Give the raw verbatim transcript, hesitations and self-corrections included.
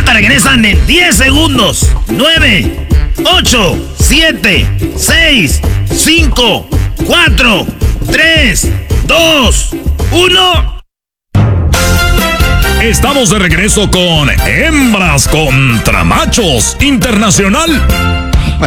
cuenta regresan en diez segundos. nueve, ocho, siete, seis, cinco, cuatro, tres, dos, uno. Estamos de regreso con Hembras contra Machos Internacional.